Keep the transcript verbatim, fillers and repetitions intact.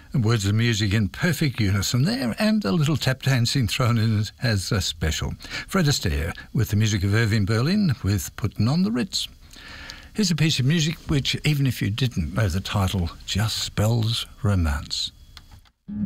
Words and music in perfect unison there, and a little tap dancing thrown in as a special. Fred Astaire with the music of Irving Berlin with Puttin' on the Ritz. Here's a piece of music which, even if you didn't know the title, just spells romance.